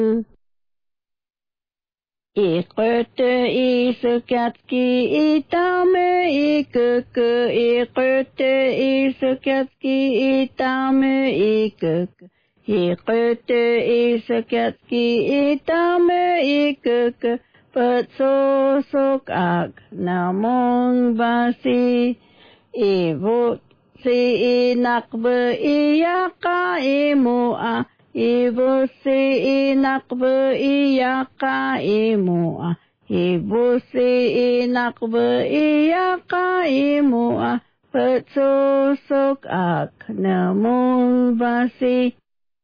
Iqte isukatski itame ikeke. Iqte isukatski itame ikeke. Iqte isukatski itame ikeke. Patsosok ak namong basi. Ivot si inakbe iyaka imua. Ibusi inakbe iyaka imua. Ibusi inakbe iyaka imua. Patsosok ak namong basi.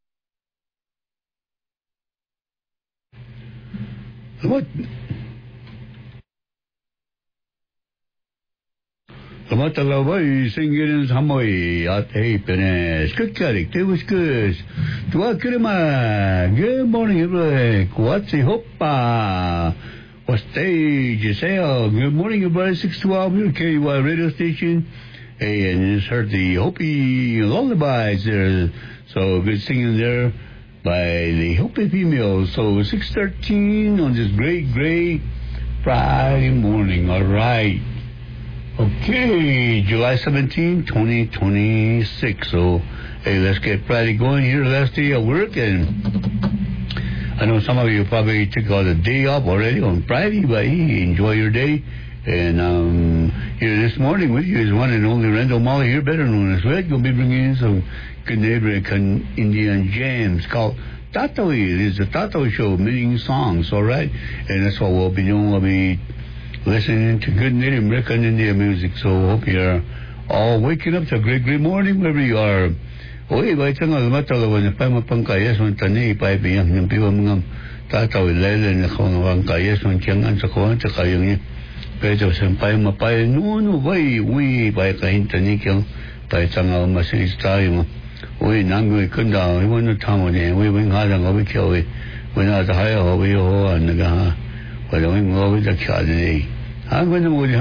Lamatalabai singin samoi at hapene skutkarik te was good. Tuakrima good morning everybody. Kwatsi hoppa. What stage you say? Good morning everybody. 612 here KY radio station. Hey, and just heard the Hopi lullabies there. So good singing there by the Hopi females. So 6:13 on this great Friday morning. All right. Okay, July 17, 2026. So, hey, let's get Friday going here. Last day of work, and I know some of you probably took all the day off already on Friday, but hey, enjoy your day. And here this morning with you is one and only Randall Molly here, better known as Red. Going to be bringing in some good American Indian jams called Tatoi. It is the Tatoi Show, meaning songs, all right? And that's what we'll be doing. We'll be listening to good Native American Indian music. So hope you're all waking up to a great morning wherever you are. Oy, by tanga matalawan na pamapangkayas man tani paibiyang ng piwa mga tataw ilele na kung kayas man tiyangan sa kuwan sa kayang niya. Pero sampay mapay no way we by kahin tani kyang by tanga masis tayo mo. Oy, nangoy kunda iwan na tamo niya. We wing hadang obi kyaw we. Wala tayo obi ho naga. Wala wing obi da kyadini. Alright,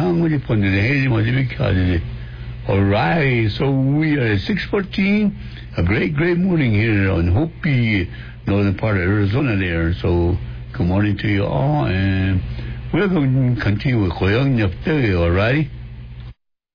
so we are at 6:14, a great morning here on Hopi, northern part of Arizona there. So good morning to you all, and we're going to continue with Koyang Nyapte, alright?